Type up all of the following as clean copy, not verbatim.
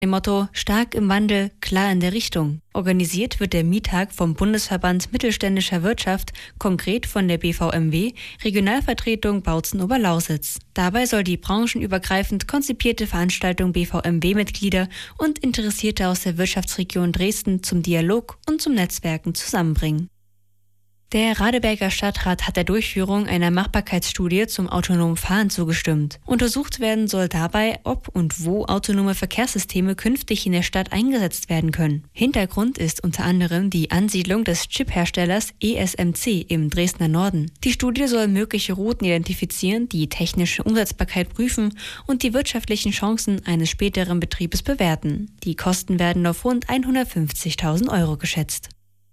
Dem Motto Stark im Wandel, klar in der Richtung. Organisiert wird der Mietag vom Bundesverband Mittelständischer Wirtschaft, konkret von der BVMW, Regionalvertretung Bautzen-Oberlausitz. Dabei soll die branchenübergreifend konzipierte Veranstaltung BVMW-Mitglieder und Interessierte aus der Wirtschaftsregion Dresden zum Dialog und zum Netzwerken zusammenbringen. Der Radeberger Stadtrat hat der Durchführung einer Machbarkeitsstudie zum autonomen Fahren zugestimmt. Untersucht werden soll dabei, ob und wo autonome Verkehrssysteme künftig in der Stadt eingesetzt werden können. Hintergrund ist unter anderem die Ansiedlung des Chipherstellers ESMC im Dresdner Norden. Die Studie soll mögliche Routen identifizieren, die technische Umsetzbarkeit prüfen und die wirtschaftlichen Chancen eines späteren Betriebes bewerten. Die Kosten werden auf rund 150.000 € geschätzt.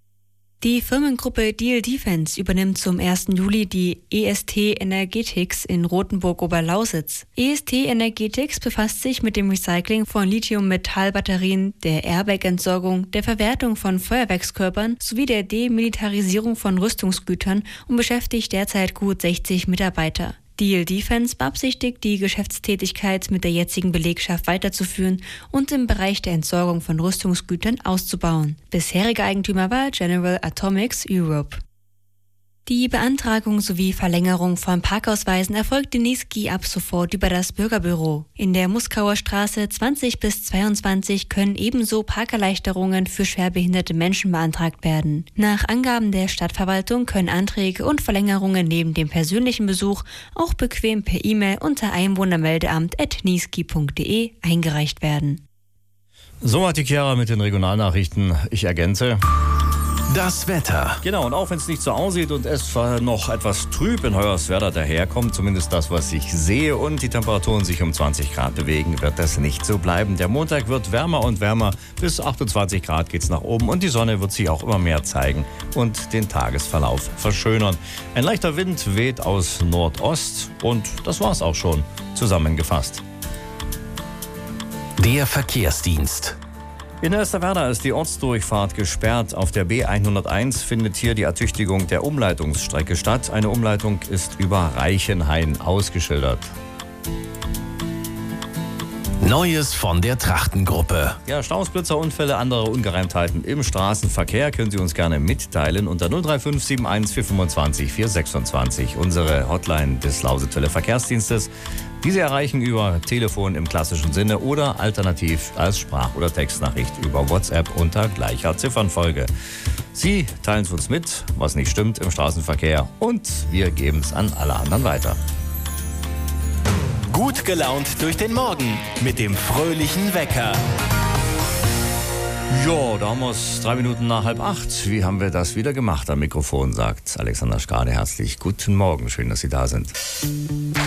Die Firmengruppe Diehl Defence übernimmt zum 1. Juli die EST Energetics in Rothenburg-Oberlausitz. EST Energetics befasst sich mit dem Recycling von Lithium-Metall-Batterien, der Airbag-Entsorgung, der Verwertung von Feuerwerkskörpern sowie der Demilitarisierung von Rüstungsgütern und beschäftigt derzeit gut 60 Mitarbeiter. Diehl Defence beabsichtigt, die Geschäftstätigkeit mit der jetzigen Belegschaft weiterzuführen und im Bereich der Entsorgung von Rüstungsgütern auszubauen. Bisheriger Eigentümer war General Atomics Europe. Die Beantragung sowie Verlängerung von Parkausweisen erfolgt in Niesky ab sofort über das Bürgerbüro. In der Muskauer Straße 20 bis 22 können ebenso Parkerleichterungen für schwerbehinderte Menschen beantragt werden. Nach Angaben der Stadtverwaltung können Anträge und Verlängerungen neben dem persönlichen Besuch auch bequem per E-Mail unter einwohnermeldeamt@niesky.de eingereicht werden. So hat die Chiara mit den Regionalnachrichten. Ich ergänze. Das Wetter. Genau, und auch wenn es nicht so aussieht und es noch etwas trüb in Hoyerswerda daherkommt, zumindest das, was ich sehe, und die Temperaturen sich um 20 Grad bewegen, wird das nicht so bleiben. Der Montag wird wärmer und wärmer, bis 28 Grad geht's nach oben und die Sonne wird sich auch immer mehr zeigen und den Tagesverlauf verschönern. Ein leichter Wind weht aus Nordost und das war's auch schon zusammengefasst. Der Verkehrsdienst. In Elsterwerda ist die Ortsdurchfahrt gesperrt. Auf der B101 findet hier die Ertüchtigung der Umleitungsstrecke statt. Eine Umleitung ist über Reichenhain ausgeschildert. Neues von der Trachtengruppe. Ja, Staus, Blitzer, Unfälle, andere Ungereimtheiten im Straßenverkehr können Sie uns gerne mitteilen unter 035 71 425 426. Unsere Hotline des Lausitzer Verkehrsdienstes. Diese erreichen über Telefon im klassischen Sinne oder alternativ als Sprach- oder Textnachricht über WhatsApp unter gleicher Ziffernfolge. Sie teilen es uns mit, was nicht stimmt im Straßenverkehr, und wir geben es an alle anderen weiter. Gut gelaunt durch den Morgen mit dem fröhlichen Wecker. Ja, da haben wir es 3 Minuten nach 7:30. Wie haben wir das wieder gemacht am Mikrofon, sagt Alexander Skade. Herzlich guten Morgen, schön, dass Sie da sind.